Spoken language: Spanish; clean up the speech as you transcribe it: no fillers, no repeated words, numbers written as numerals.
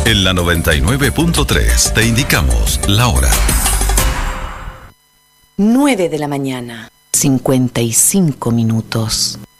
En la 99.3 te indicamos la hora. 9 de la mañana, 55 minutos.